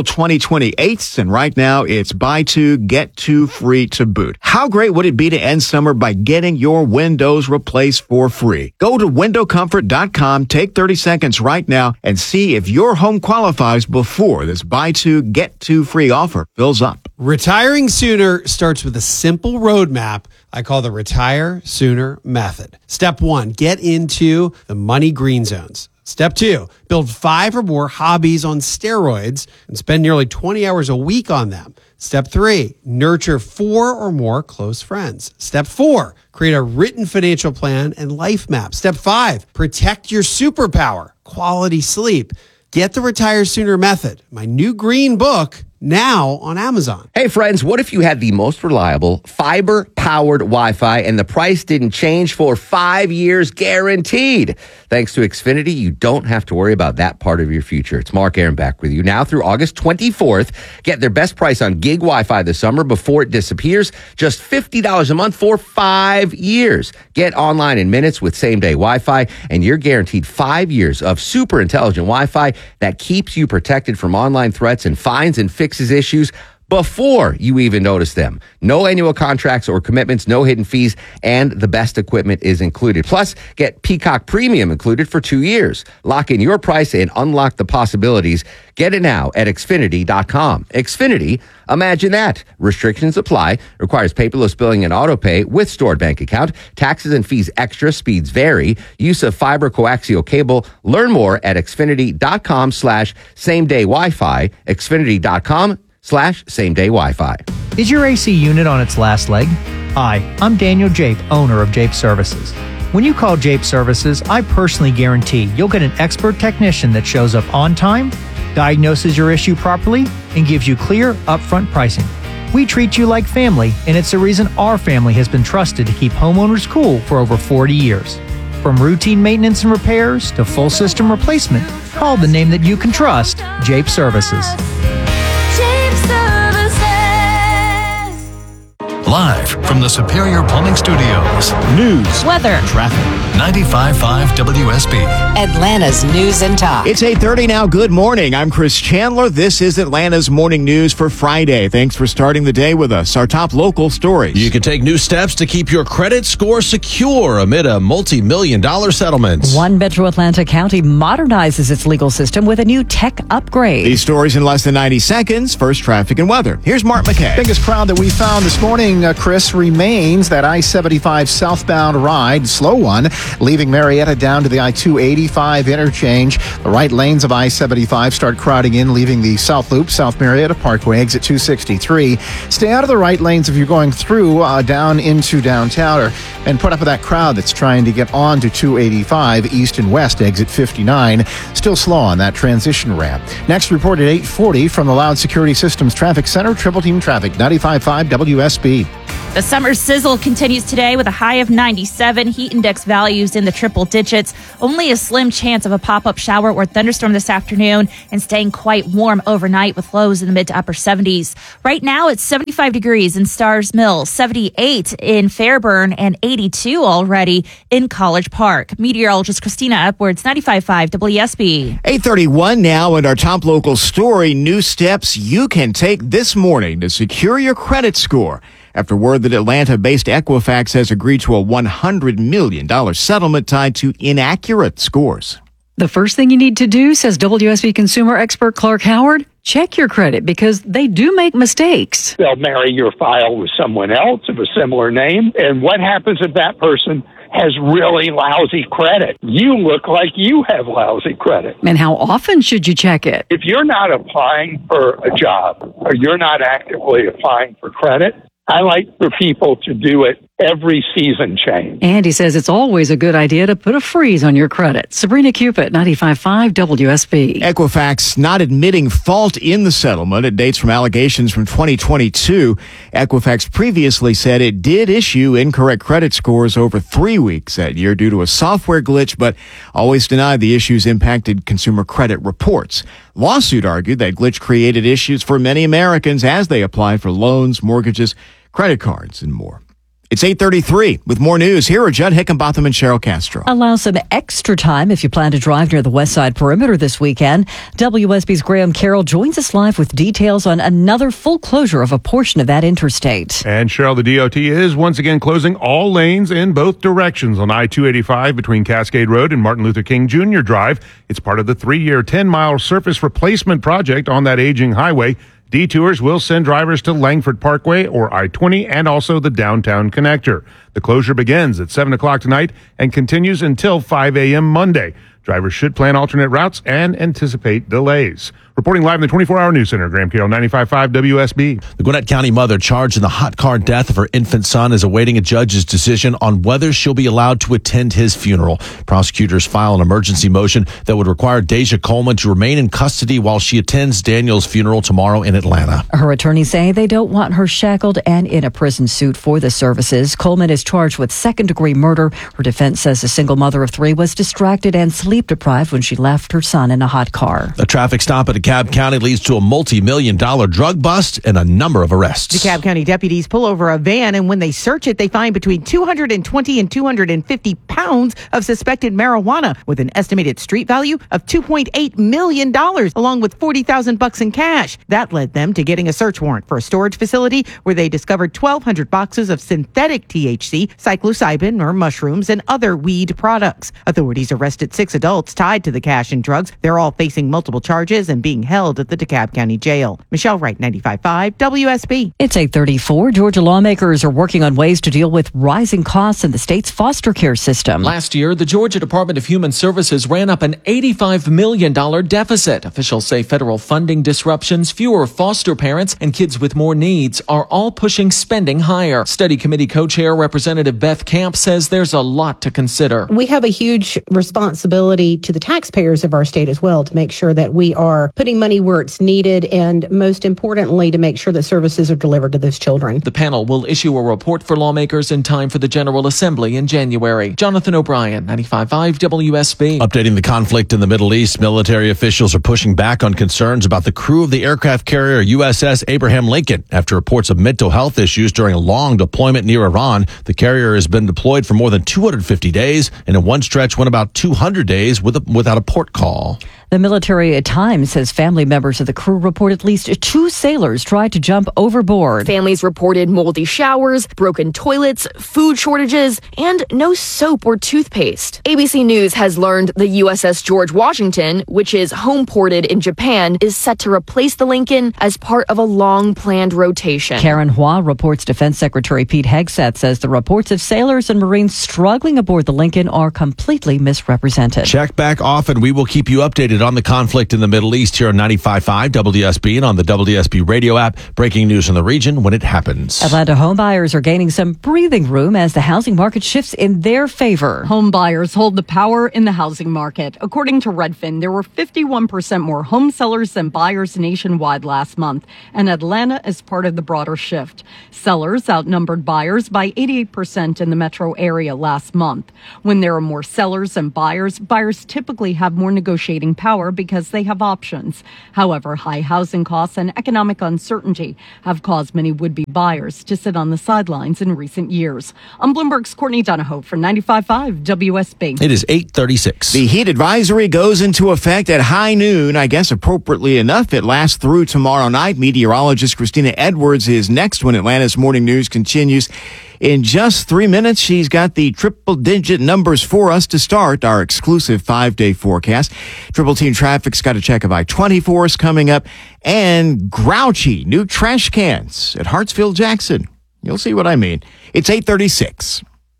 2028, and right now it's buy two, get two free to boot. How great would it be to end summer by getting your windows replaced for free? Go to windowcomfort.com, take 30 seconds right now, and see if your home qualifies before this buy two, get two free offer fills up. Retiring sooner starts with a simple roadmap I call the Retire Sooner Method. Step 1, get into the money green zones. Step 2, build 5 or more hobbies on steroids and spend nearly 20 hours a week on them. Step 3, nurture 4 or more close friends. Step 4, create a written financial plan and life map. Step 5, protect your superpower, quality sleep. Get the Retire Sooner Method, my new green book, now on Amazon. Hey friends, what if you had the most reliable fiber-powered Wi-Fi and the price didn't change for 5 years guaranteed? Thanks to Xfinity, you don't have to worry about that part of your future. It's Mark Aaron back with you now through August 24th. Get their best price on gig Wi-Fi this summer before it disappears. Just $50 a month for 5 years. Get online in minutes with same-day Wi-Fi, and you're guaranteed 5 years of super intelligent Wi-Fi that keeps you protected from online threats and finds and fixes issues before you even notice them. No annual contracts or commitments, no hidden fees, and the best equipment is included. Plus, get Peacock Premium included for 2 years. Lock in your price and unlock the possibilities. Get it now at Xfinity.com. Xfinity, imagine that. Restrictions apply. Requires paperless billing and auto pay with stored bank account. Taxes and fees extra. Speeds vary. Use of fiber coaxial cable. Learn more at Xfinity.com/same-day Wi-Fi. Xfinity.com/same-day Wi-Fi. Is your AC unit on its last leg? Hi, I'm Daniel Jape, owner of Jape Services. When you call Jape Services, I personally guarantee you'll get an expert technician that shows up on time, diagnoses your issue properly, and gives you clear, upfront pricing. We treat you like family, and it's the reason our family has been trusted to keep homeowners cool for over 40 years. From routine maintenance and repairs to full system replacement, call the name that you can trust, Jape Services. Live from the Superior Plumbing Studios. News, weather, traffic. 95.5 WSB. Atlanta's news and talk. It's 8:30 now. Good morning. I'm Chris Chandler. This is Atlanta's morning news for Friday. Thanks for starting the day with us. Our top local stories. You can take new steps to keep your credit score secure amid a multi-million-dollar settlement. One Metro Atlanta county modernizes its legal system with a new tech upgrade. These stories in less than 90 seconds. First, traffic and weather. Here's Mark McKay. Biggest crowd that we found this morning, Chris, remains that I-75 southbound ride, slow one, leaving Marietta down to the I-285 interchange. The right lanes of I-75 start crowding in, leaving the South Loop, South Marietta Parkway, exit 263. Stay out of the right lanes if you're going through down into downtown, and put up with that crowd that's trying to get on to 285 east and west, exit 59. Still slow on that transition ramp. Next report at 8:40 from the Loud Security Systems Traffic Center, Triple Team Traffic, 95.5 WSB. The summer sizzle continues today with a high of 97. Heat index values in the triple digits. Only a slim chance of a pop-up shower or thunderstorm this afternoon, and staying quite warm overnight with lows in the mid to upper 70s. Right now it's 75 degrees in Stars Mill, 78 in Fairburn, and 82 already in College Park. Meteorologist Christina Edwards, 95.5 WSB. 8:31 now, and our top local story, new steps you can take this morning to secure your credit score after word that Atlanta-based Equifax has agreed to a $100 million settlement tied to inaccurate scores. The first thing you need to do, says WSB consumer expert Clark Howard, check your credit because they do make mistakes. They'll marry your file with someone else of a similar name. And what happens if that person has really lousy credit? You look like you have lousy credit. And how often should you check it? If you're not applying for a job or you're not actively applying for credit, I like for people to do it every season change. Andy says it's always a good idea to put a freeze on your credit. Sabrina Cupid, 95.5 WSB. Equifax not admitting fault in the settlement. It dates from allegations from 2022. Equifax previously said it did issue incorrect credit scores over 3 weeks that year due to a software glitch, but always denied the issues impacted consumer credit reports. Lawsuit argued that glitch created issues for many Americans as they applied for loans, mortgages, credit cards, and more. It's 8:33. With more news, here are Judd Hickenbotham and Cheryl Castro. Allow some extra time if you plan to drive near the West Side Perimeter this weekend. WSB's Graham Carroll joins us live with details on another full closure of a portion of that interstate. And Cheryl, the DOT is once again closing all lanes in both directions on I-285 between Cascade Road and Martin Luther King Jr. Drive. It's part of the 3-year, 10-mile surface replacement project on that aging highway. Detours will send drivers to Langford Parkway or I-20 and also the downtown connector. The closure begins at 7 o'clock tonight and continues until 5 a.m. Monday. Drivers should plan alternate routes and anticipate delays. Reporting live in the 24-hour news center, Graham Carroll, 95.5 WSB. The Gwinnett County mother charged in the hot car death of her infant son is awaiting a judge's decision on whether she'll be allowed to attend his funeral. Prosecutors file an emergency motion that would require Deja Coleman to remain in custody while she attends Daniel's funeral tomorrow in Atlanta. Her attorneys say they don't want her shackled and in a prison suit for the services. Coleman is charged with second-degree murder. Her defense says the single mother of 3 was distracted and sleep-deprived when she left her son in a hot car. A traffic stop at DeKalb County leads to a multi-million-dollar drug bust and a number of arrests. DeKalb County deputies pull over a van, and when they search it, they find between 220 and 250 pounds of suspected marijuana with an estimated street value of $2.8 million, along with $40,000 in cash. That led them to getting a search warrant for a storage facility where they discovered 1,200 boxes of synthetic THC, psilocybin or mushrooms, and other weed products. Authorities arrested 6 adults tied to the cash and drugs. They're all facing multiple charges and being held at the DeKalb County Jail. Michelle Wright, 95.5 WSB. It's 8:34. Georgia lawmakers are working on ways to deal with rising costs in the state's foster care system. Last year, the Georgia Department of Human Services ran up an $85 million deficit. Officials say federal funding disruptions, fewer foster parents, and kids with more needs are all pushing spending higher. Study committee co-chair Representative Beth Camp says there's a lot to consider. We have a huge responsibility to the taxpayers of our state as well to make sure that we are putting putting money where it's needed, and most importantly, to make sure that services are delivered to those children. The panel will issue a report for lawmakers in time for the General Assembly in January. Jonathan O'Brien, 95.5 WSB. Updating the conflict in the Middle East, military officials are pushing back on concerns about the crew of the aircraft carrier USS Abraham Lincoln after reports of mental health issues during a long deployment near Iran. The carrier has been deployed for more than 250 days and in one stretch went about 200 days without a port call. The Military Times says family members of the crew report at least 2 sailors tried to jump overboard. Families reported moldy showers, broken toilets, food shortages, and no soap or toothpaste. ABC News has learned the USS George Washington, which is home ported in Japan, is set to replace the Lincoln as part of a long-planned rotation. Karen Hua reports Defense Secretary Pete Hegseth says the reports of sailors and Marines struggling aboard the Lincoln are completely misrepresented. Check back often. We will keep you updated on the conflict in the Middle East here on 95.5 WSB and on the WSB radio app. Breaking news in the region when it happens. Atlanta homebuyers are gaining some breathing room as the housing market shifts in their favor. Home buyers hold the power in the housing market. According to Redfin, there were 51% more home sellers than buyers nationwide last month, and Atlanta is part of the broader shift. Sellers outnumbered buyers by 88% in the metro area last month. When there are more sellers than buyers typically have more negotiating power because they have options. However, high housing costs and economic uncertainty have caused many would-be buyers to sit on the sidelines in recent years. I'm Bloomberg's Courtney Donahoe for 95.5 WSB. It is 8:36. The heat advisory goes into effect at high noon. I guess appropriately enough, it lasts through tomorrow night. Meteorologist Christina Edwards is next when Atlanta's Morning News continues. In just 3 minutes, she's got the triple-digit numbers for us to start our exclusive 5-day forecast. Triple Team Traffic's got a check of I-24 is coming up, and grouchy new trash cans at Hartsfield-Jackson. You'll see what I mean. It's 8:36.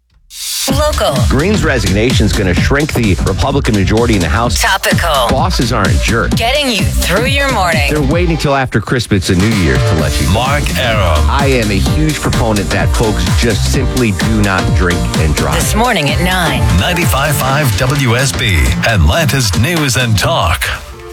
Local. Green's resignation is going to shrink the Republican majority in the House. Topical. Bosses aren't jerks. Getting you through your morning. They're waiting till after Christmas and New Year's to let you know. Mark Arum. I am a huge proponent that folks just simply do not drink and drive. This morning at 9. 95.5 WSB, Atlanta's News and Talk.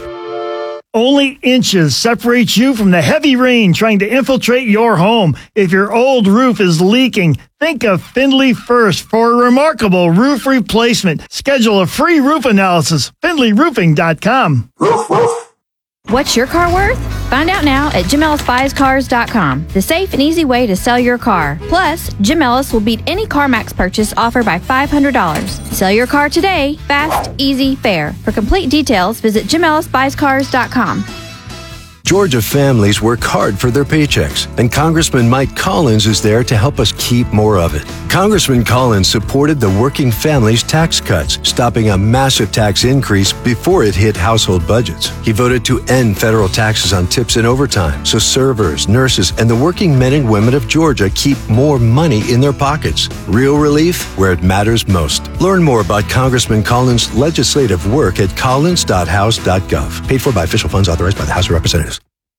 Only inches separate you from the heavy rain trying to infiltrate your home. If your old roof is leaking, think of Findlay First for a remarkable roof replacement. Schedule a free roof analysis. FindlayRoofing.com. What's your car worth? Find out now at JimEllisBuysCars.com, the safe and easy way to sell your car. Plus, Jim Ellis will beat any CarMax purchase offer by $500. Sell your car today, fast, easy, fair. For complete details, visit JimEllisBuysCars.com. Georgia families work hard for their paychecks, and Congressman Mike Collins is there to help us keep more of it. Congressman Collins supported the working families tax cuts, stopping a massive tax increase before it hit household budgets. He voted to end federal taxes on tips and overtime, so servers, nurses, and the working men and women of Georgia keep more money in their pockets. Real relief where it matters most. Learn more about Congressman Collins' legislative work at collins.house.gov. Paid for by official funds authorized by the House of Representatives.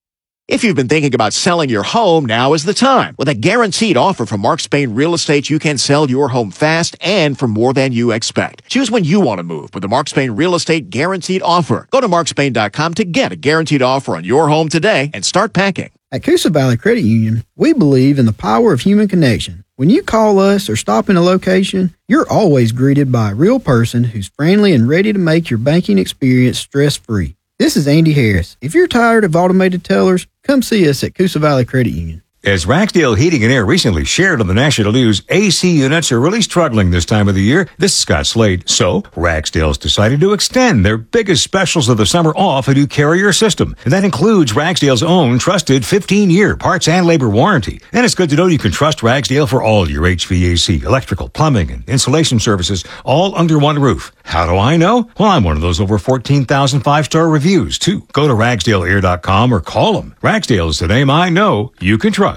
If you've been thinking about selling your home, now is the time. With a guaranteed offer from Mark Spain Real Estate, you can sell your home fast and for more than you expect. Choose when you want to move with the Mark Spain Real Estate Guaranteed Offer. Go to markspain.com to get a guaranteed offer on your home today and start packing. At Coosa Valley Credit Union, we believe in the power of human connection. When you call us or stop in a location, you're always greeted by a real person who's friendly and ready to make your banking experience stress-free. This is Andy Harris. If you're tired of automated tellers, come see us at Coosa Valley Credit Union. As Ragsdale Heating and Air recently shared on the national news, AC units are really struggling this time of the year. This is Scott Slade. So, Ragsdale's decided to extend their biggest specials of the summer off a new Carrier system. And that includes Ragsdale's own trusted 15-year parts and labor warranty. And it's good to know you can trust Ragsdale for all your HVAC, electrical, plumbing, and insulation services, all under one roof. How do I know? Well, I'm one of those over 14,000 five-star reviews, too. Go to RagsdaleAir.com or call them. Ragsdale is the name I know you can trust.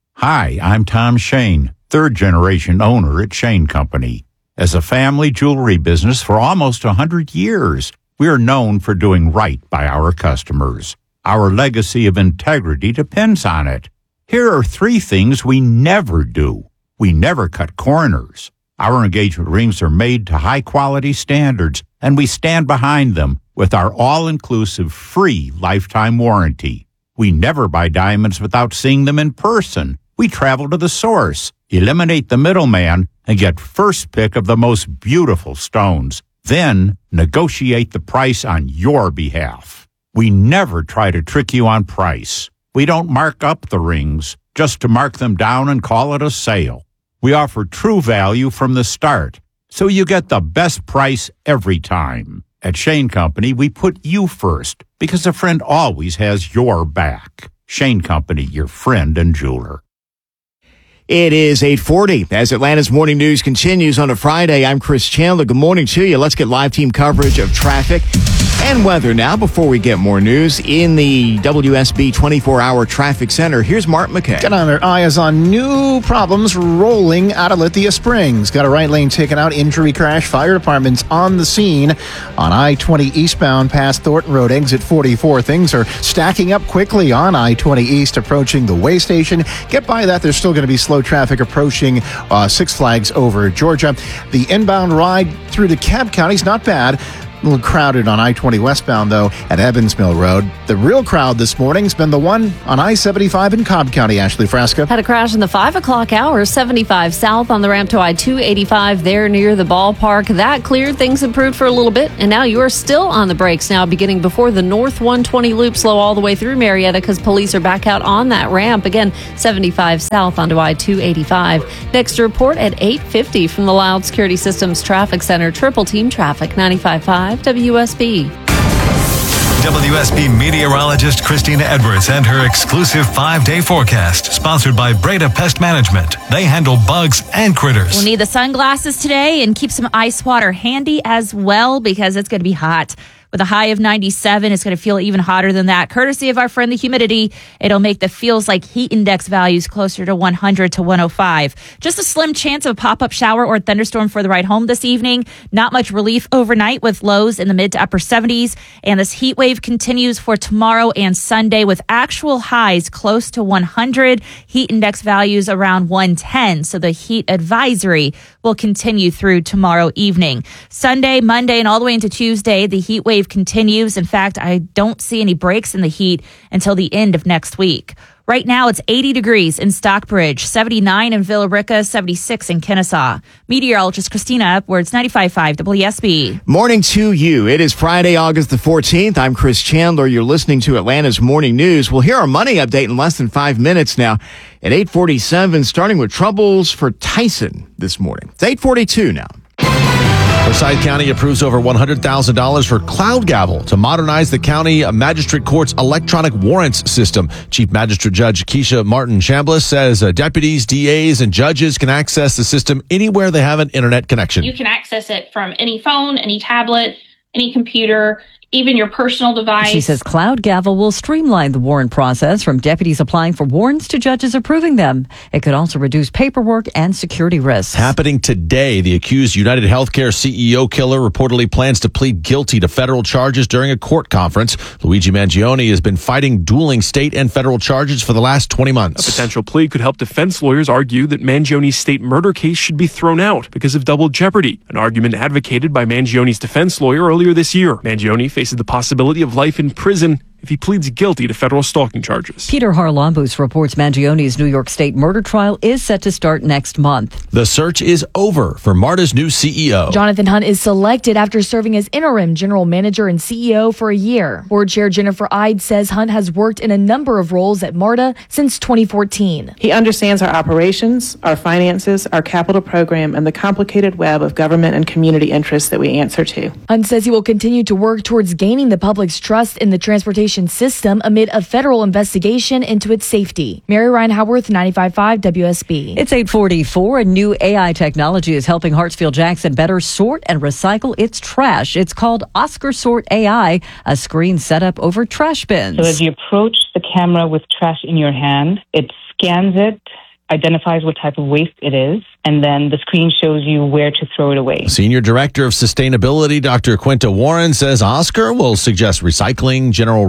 Hi, I'm Tom Shane, third-generation owner at Shane Company. As a family jewelry business for almost 100 years, we are known for doing right by our customers. Our legacy of integrity depends on it. Here are 3 things we never do. We never cut corners. Our engagement rings are made to high-quality standards, and we stand behind them with our all-inclusive free lifetime warranty. We never buy diamonds without seeing them in person. We travel to the source, eliminate the middleman, and get first pick of the most beautiful stones. Then negotiate the price on your behalf. We never try to trick you on price. We don't mark up the rings just to mark them down and call it a sale. We offer true value from the start, so you get the best price every time. At Shane Company, we put you first because a friend always has your back. Shane Company, your friend and jeweler. It is 8:40 as Atlanta's morning news continues on a Friday. I'm Chris Chandler. Good morning to you. Let's get live team coverage of traffic and weather now before we get more news in the WSB 24-hour traffic center. Here's Mark McKay. Got our eyes on new problems rolling out of Lithia Springs. Got a right lane taken out, injury crash. Fire department's on the scene on I-20 eastbound past Thornton Road, exit 44. Things are stacking up quickly on I-20 east approaching the way station. Get by that. There's still going to be slow traffic approaching Six Flags over Georgia. The inbound ride through DeKalb County is not bad. A little crowded on I-20 westbound, though, at Evans Mill Road. The real crowd this morning has been the one on I-75 in Cobb County. Ashley Frasca. Had a crash in the 5 o'clock hour, 75 south on the ramp to I-285 there near the ballpark. That cleared. Things improved for a little bit, and now you're still on the brakes now, beginning before the North 120 loop, slow all the way through Marietta because police are back out on that ramp. Again, 75 south onto I-285. Next report at 8:50 from the Loud Security Systems Traffic Center. Triple team traffic, 95.5. WSB. WSB meteorologist Christina Edwards and her exclusive 5-day forecast, sponsored by Breda Pest Management. They handle bugs and critters. We'll need the sunglasses today and keep some ice water handy as well because it's going to be hot. With a high of 97, it's going to feel even hotter than that. Courtesy of our friend, the humidity, it'll make the feels like heat index values closer to 100 to 105. Just a slim chance of a pop-up shower or thunderstorm for the ride home this evening. Not much relief overnight with lows in the mid to upper 70s. And this heat wave continues for tomorrow and Sunday with actual highs close to 100. Heat index values around 110. So the heat advisory will continue through tomorrow evening. Sunday, Monday, and all the way into Tuesday, the heat wave continues. In fact, I don't see any breaks in the heat until the end of next week. Right now, it's 80 degrees in Stockbridge, 79 in Villa Rica, 76 in Kennesaw. Meteorologist Christina Edwards, 95.5 WSB. Morning to you. It is Friday, August the 14th. I'm Chris Chandler. You're listening to Atlanta's Morning News. We'll hear our money update in less than 5 minutes now at 8:47, starting with troubles for Tyson this morning. It's 8:42 now. Forsyth County approves over $100,000 for Cloud Gavel to modernize the county magistrate court's electronic warrants system. Chief Magistrate Judge Keisha Martin Chambliss says deputies, DAs, and judges can access the system anywhere they have an internet connection. You can access it from any phone, any tablet, any computer, even your personal device. She says Cloud Gavel will streamline the warrant process from deputies applying for warrants to judges approving them. It could also reduce paperwork and security risks. Happening today, the accused United Healthcare CEO killer reportedly plans to plead guilty to federal charges during a court conference. Luigi Mangione has been fighting dueling state and federal charges for the last 20 months. A potential plea could help defense lawyers argue that Mangione's state murder case should be thrown out because of double jeopardy, an argument advocated by Mangione's defense lawyer earlier this year. Mangione faces the possibility of life in prison if he pleads guilty to federal stalking charges. Peter Harlambous reports Mangione's New York State murder trial is set to start next month. The search is over for MARTA's new CEO. Jonathan Hunt is selected after serving as interim general manager and CEO for a year. Board Chair Jennifer Ide says Hunt has worked in a number of roles at MARTA since 2014. He understands our operations, our finances, our capital program, and the complicated web of government and community interests that we answer to. Hunt says he will continue to work towards gaining the public's trust in the transportation system amid a federal investigation into its safety. Mary Ryan Howarth, 95.5 WSB. It's 8:44. A new AI technology is helping Hartsfield-Jackson better sort and recycle its trash. It's called Oscar Sort AI, a screen set up over trash bins. So as you approach the camera with trash in your hand, it scans it, identifies what type of waste it is, and then the screen shows you where to throw it away. Senior Director of Sustainability, Dr. Quinta Warren, says Oscar will suggest recycling, general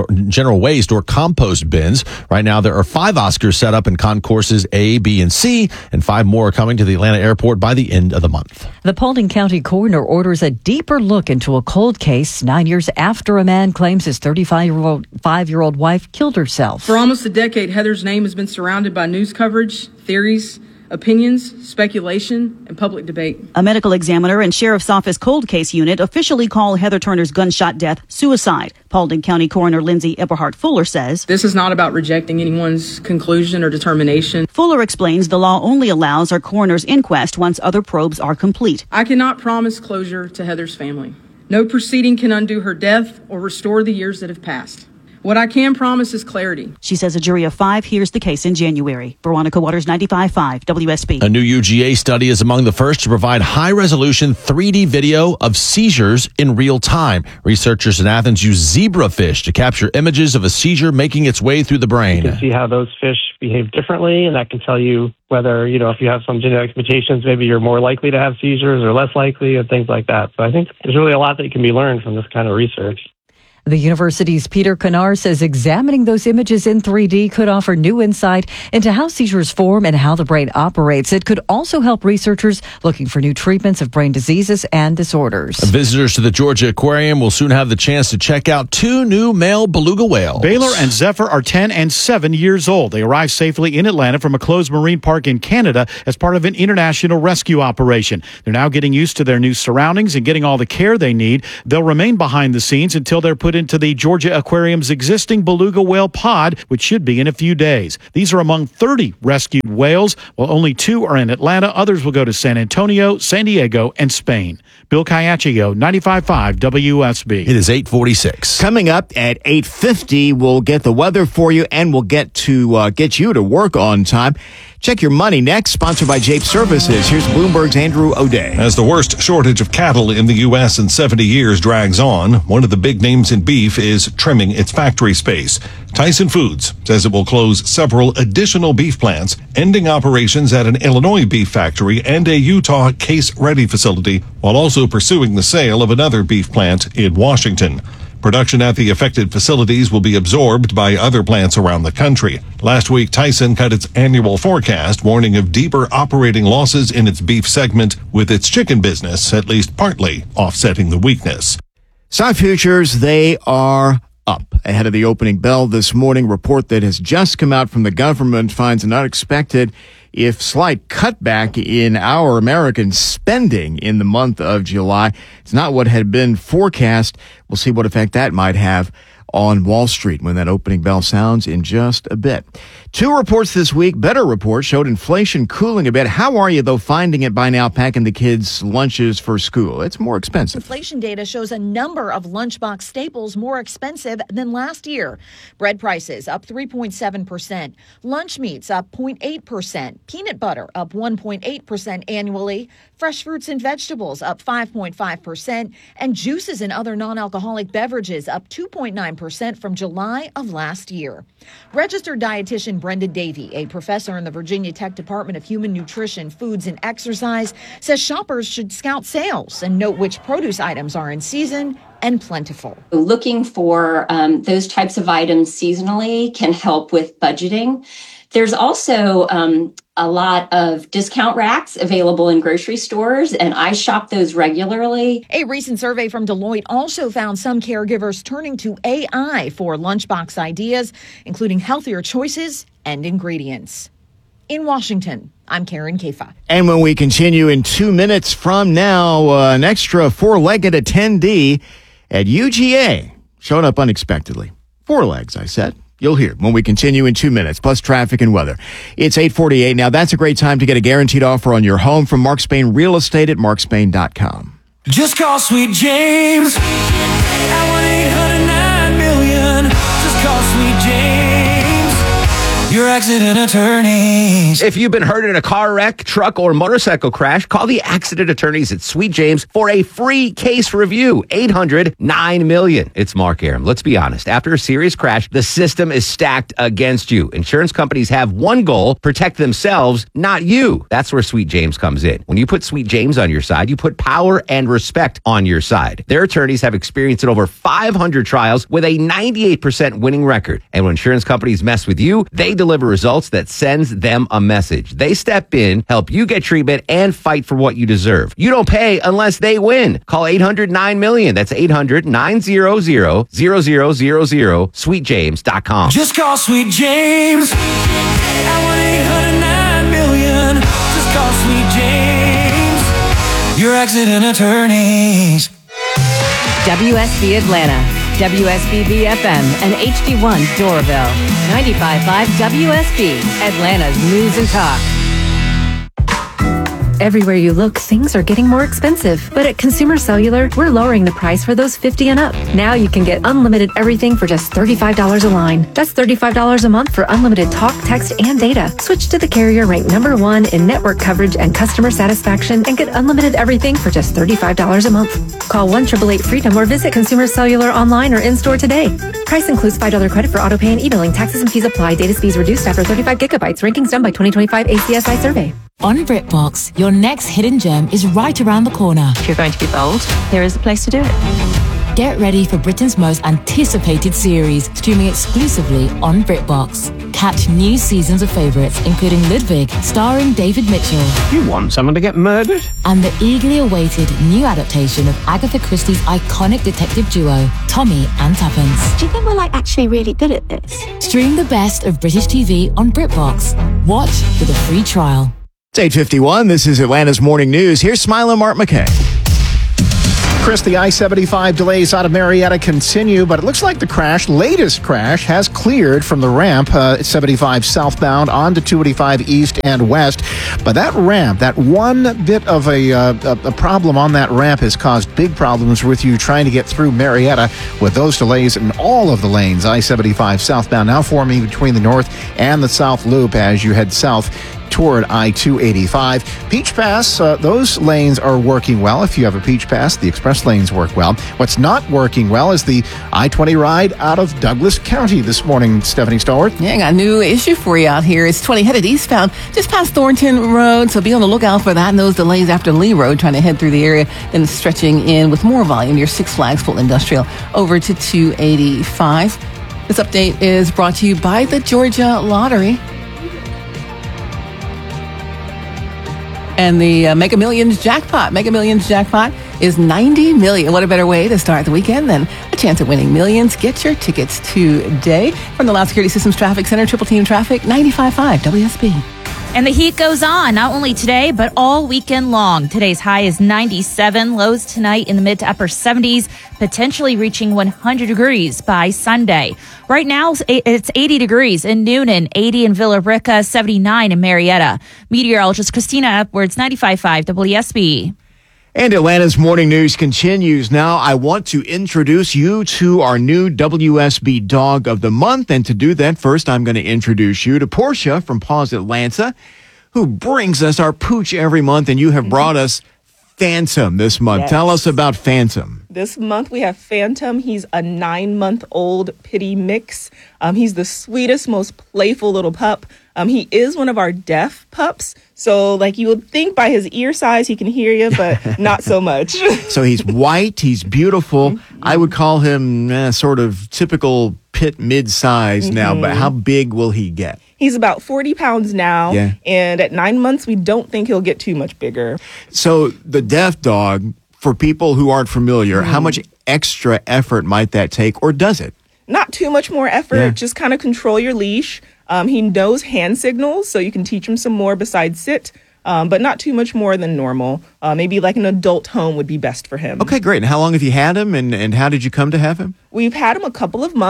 waste, or compost bins. Right now, there are 5 Oscars set up in concourses A, B, and C, and 5 more are coming to the Atlanta airport by the end of the month. The Paulding County coroner orders a deeper look into a cold case 9 years after a man claims his 35-year-old wife killed herself. For almost a decade, Heather's name has been surrounded by news coverage, theories, opinions, speculation, and public debate. A medical examiner and sheriff's office cold case unit officially call Heather Turner's gunshot death suicide. Paulding County Coroner Lindsay Eberhardt Fuller says, "This is not about rejecting anyone's conclusion or determination." Fuller explains the law only allows a coroner's inquest once other probes are complete. "I cannot promise closure to Heather's family. No proceeding can undo her death or restore the years that have passed. What I can promise is clarity." She says a jury of 5 hears the case in January. Veronica Waters, 95.5 WSB. A new UGA study is among the first to provide high-resolution 3D video of seizures in real time. Researchers in Athens use zebrafish to capture images of a seizure making its way through the brain. You can see how those fish behave differently, and that can tell you whether, if you have some genetic mutations, maybe you're more likely to have seizures or less likely, and things like that. So I think there's really a lot that can be learned from this kind of research. The university's Peter Kanar says examining those images in 3D could offer new insight into how seizures form and how the brain operates. It could also help researchers looking for new treatments of brain diseases and disorders. Visitors to the Georgia Aquarium will soon have the chance to check out 2 new male beluga whales. Baylor and Zephyr are 10 and 7 years old. They arrived safely in Atlanta from a closed marine park in Canada as part of an international rescue operation. They're now getting used to their new surroundings and getting all the care they need. They'll remain behind the scenes until they're put into the Georgia Aquarium's existing beluga whale pod, which should be in a few days. These are among 30 rescued whales. While only 2 are in Atlanta, others will go to San Antonio, San Diego, and Spain. Bill Caiaccio, 95.5 WSB. It is 8:46. Coming up at 8:50, we'll get the weather for you, and we'll get you to work on time. Check your money next, sponsored by Jape Services. Here's Bloomberg's Andrew O'Day. As the worst shortage of cattle in the U.S. in 70 years drags on, one of the big names in beef is trimming its factory space. Tyson Foods says it will close several additional beef plants, ending operations at an Illinois beef factory and a Utah case-ready facility, while also pursuing the sale of another beef plant in Washington. Production at the affected facilities will be absorbed by other plants around the country. Last week, Tyson cut its annual forecast, warning of deeper operating losses in its beef segment, with its chicken business at least partly offsetting the weakness. Stock futures, they are up ahead of the opening bell this morning. Report that has just come out from the government finds an unexpected, if slight, cutback in our American spending in the month of July. It's not what had been forecast. We'll see what effect that might have on Wall Street when that opening bell sounds in just a bit. 2 reports this week. Better report showed inflation cooling a bit. How are you, though, finding it by now packing the kids' lunches for school? It's more expensive. Inflation data shows a number of lunchbox staples more expensive than last year. Bread prices up 3.7%. Lunch meats up 0.8%. Peanut butter up 1.8% annually. Fresh fruits and vegetables up 5.5%. And juices and other non-alcoholic beverages up 2.9% from July of last year. Registered dietitian Brenda Davey, a professor in the Virginia Tech Department of Human Nutrition, Foods, and Exercise, says shoppers should scout sales and note which produce items are in season and plentiful. Looking for those types of items seasonally can help with budgeting. There's also a lot of discount racks available in grocery stores, and I shop those regularly. A recent survey from Deloitte also found some caregivers turning to AI for lunchbox ideas, including healthier choices and ingredients. In Washington, I'm Karen Kafa. And when we continue in 2 minutes from now, an extra 4-legged attendee at UGA showed up unexpectedly. 4 legs, I said. You'll hear when we continue in 2 minutes, plus traffic and weather. It's 8:48 now. That's a great time to get a guaranteed offer on your home from Mark Spain Real Estate at markspain.com. Just call Sweet James at 1-800-9-million. Just call Sweet James. Your accident attorneys. If you've been hurt in a car wreck, truck, or motorcycle crash, call the accident attorneys at Sweet James for a free case review. 800-9-MILLION. It's Mark Aram. Let's be honest. After a serious crash, the system is stacked against you. Insurance companies have one goal: protect themselves, not you. That's where Sweet James comes in. When you put Sweet James on your side, you put power and respect on your side. Their attorneys have experience in over 500 trials with a 98% winning record. And when insurance companies mess with you, they deliver results that sends them a message. They step in, help you get treatment, and fight for what you deserve. You don't pay unless they win. Call 800-9-MILLION. That's 800-900-0000, sweetjames.com. Just call Sweet James at 1-800-9-MILLION. Just call Sweet James, your accident attorneys. WSB Atlanta, WSB BFM, and HD1 Doraville. 95.5 WSB, Atlanta's News and Talk. Everywhere you look, things are getting more expensive. But at Consumer Cellular, we're lowering the price for those 50 and up. Now you can get unlimited everything for just $35 a line. That's $35 a month for unlimited talk, text, and data. Switch to the carrier ranked #1 in network coverage and customer satisfaction and get unlimited everything for just $35 a month. Call 1-888-FREEDOM or visit Consumer Cellular online or in-store today. Price includes $5 credit for auto pay and e-billing. Taxes and fees apply. Data speeds reduced after 35 gigabytes. Rankings done by 2025 ACSI survey. On BritBox, your next hidden gem is right around the corner. If you're going to be bold, here is the place to do it. Get ready for Britain's most anticipated series, streaming exclusively on BritBox. Catch new seasons of favourites, including Ludwig, starring David Mitchell. You want someone to get murdered? And the eagerly awaited new adaptation of Agatha Christie's iconic detective duo, Tommy and Tuppence. Do you think we're actually really good at this? Stream the best of British TV on BritBox. Watch with a free trial. It's 8:51. This is Atlanta's Morning News. Here's Smile and Mark McKay. Chris, the I-75 delays out of Marietta continue, but it looks like the latest crash, has cleared from the ramp at 75 southbound onto 285 east and west. But that ramp, that one bit of a problem on that ramp has caused big problems with you trying to get through Marietta with those delays in all of the lanes. I-75 southbound now forming between the north and the south loop as you head south toward I-285. Peach Pass, those lanes are working well. If you have a Peach Pass, the express lanes work well. What's not working well is the I-20 ride out of Douglas County this morning, Stephanie Stallworth. Yeah, I got a new issue for you out here. It's 20 headed eastbound, just past Thornton Road, so be on the lookout for that and those delays after Lee Road, trying to head through the area, then stretching in with more volume near Six Flags Full Industrial over to 285. This update is brought to you by the Georgia Lottery. And the Mega Millions jackpot. Mega Millions jackpot is $90 million. What a better way to start the weekend than a chance at winning millions. Get your tickets today. From the Loud Security Systems Traffic Center, Triple Team Traffic, 95.5 WSB. And the heat goes on, not only today, but all weekend long. Today's high is 97, lows tonight in the mid to upper 70s, potentially reaching 100 degrees by Sunday. Right now, it's 80 degrees in Noonan, 80 in Villa Rica, 79 in Marietta. Meteorologist Christina Edwards, 95.5 WSB. And Atlanta's Morning News continues now. I want to introduce you to our new WSB Dog of the Month. And to do that, first, I'm going to introduce you to Portia from Paws Atlanta, who brings us our pooch every month. And you have brought us Phantom this month. Yes. Tell us about Phantom. This month we have Phantom. He's a 9-month-old pitty mix. He's the sweetest, most playful little pup. He is one of our deaf pups. So, you would think by his ear size he can hear you, but not so much. So he's white. He's beautiful. I would call him sort of typical pit mid-size now, but how big will he get? He's about 40 pounds now, Yeah. and at 9 months, we don't think he'll get too much bigger. So the deaf dog, for people who aren't familiar, how much extra effort might that take, or does it? Not too much more effort. Yeah. Just kind of control your leash. He knows hand signals, so you can teach him some more besides sit, but not too much more than normal. Maybe like an adult home would be best for him. Okay, great. And how long have you had him, and how did you come to have him? We've had him a couple of months.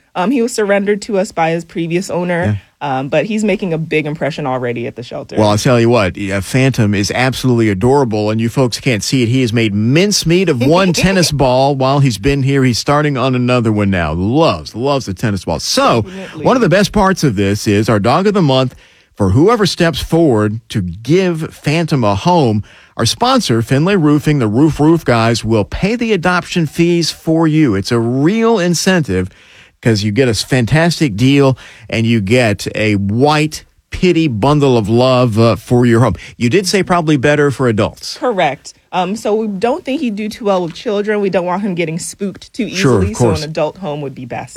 He was surrendered to us by his previous owner, but he's making a big impression already at the shelter. Well, I'll tell you what, Phantom is absolutely adorable, and you folks can't see it. He has made mincemeat of one tennis ball while he's been here. He's starting on another one now. Loves the tennis ball. So, one of the best parts of this is our Dog of the Month. For whoever steps forward to give Phantom a home, our sponsor, Finlay Roofing, the Roof guys, will pay the adoption fees for you. It's a real incentive because you get a fantastic deal and you get a white Pitty bundle of love for your home. You did say probably better for adults. Correct. So we don't think he'd do too well with children. We don't want him getting spooked too easily. Sure, so an adult home would be best.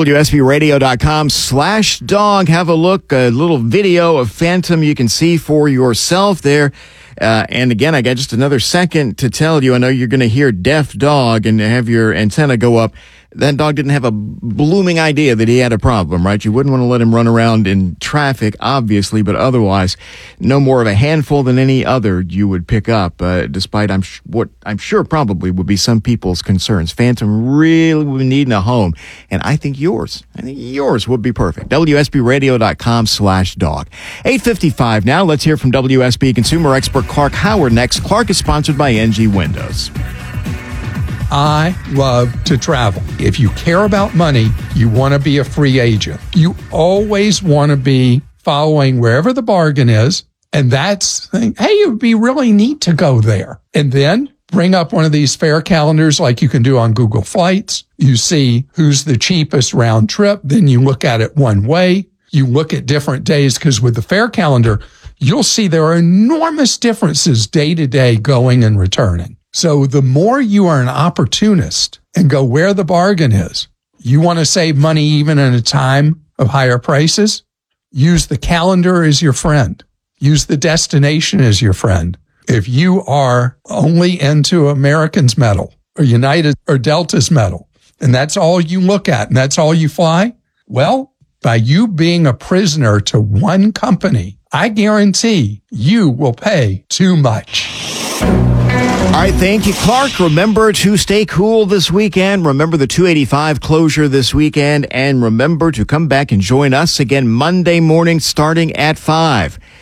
WSBradio.com/dog. Have a look, a little video of Phantom you can see for yourself there. And again, I got just another second to tell you, I know you're going to hear deaf dog and have your antenna go up. That dog didn't have a blooming idea that he had a problem, right? You wouldn't want to let him run around in traffic, obviously, but otherwise, no more of a handful than any other you would pick up, despite what I'm sure probably would be some people's concerns. Phantom really would be needing a home, and I think yours would be perfect. WSBradio.com/dog. 8:55 now. Let's hear from WSB consumer expert Clark Howard next. Clark is sponsored by NG Windows. I love to travel. If you care about money, you want to be a free agent. You always want to be following wherever the bargain is. And that's, hey, it would be really neat to go there. And then bring up one of these fare calendars like you can do on Google Flights. You see who's the cheapest round trip. Then you look at it one way. You look at different days because with the fare calendar, you'll see there are enormous differences day to day going and returning. So the more you are an opportunist and go where the bargain is, you want to save money even in a time of higher prices, use the calendar as your friend. Use the destination as your friend. If you are only into American's metal or United or Delta's metal, and that's all you look at and that's all you fly, well, by you being a prisoner to one company, I guarantee you will pay too much. All right, thank you, Clark. Remember to stay cool this weekend. Remember the 285 closure this weekend. And remember to come back and join us again Monday morning starting at 5.